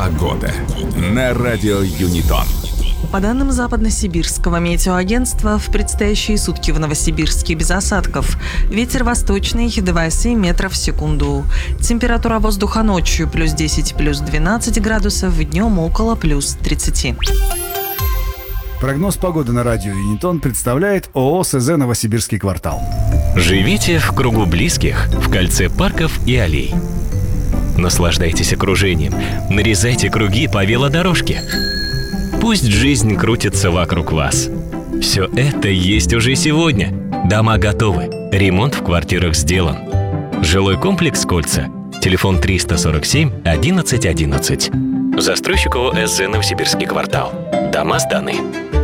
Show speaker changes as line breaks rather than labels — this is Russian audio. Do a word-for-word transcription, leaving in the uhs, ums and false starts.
Погода на радио Юнитон.
По данным Западно-Сибирского метеоагентства, в предстоящие сутки в Новосибирске без осадков. Ветер восточный два и семь метров в секунду. Температура воздуха ночью плюс десять, плюс двенадцать градусов, днем около плюс тридцати.
Прогноз погоды на радио Юнитон представляет ООО СЗ «Новосибирский квартал».
Живите в кругу близких, в кольце парков и аллей. Наслаждайтесь окружением, нарезайте круги по велодорожке. Пусть жизнь крутится вокруг вас. Все это есть уже сегодня. Дома готовы, ремонт в квартирах сделан. Жилой комплекс «Кольца». Телефон триста сорок семь одиннадцать одиннадцать. Застройщик ООО СЗ «Новосибирский квартал». Дома сданы.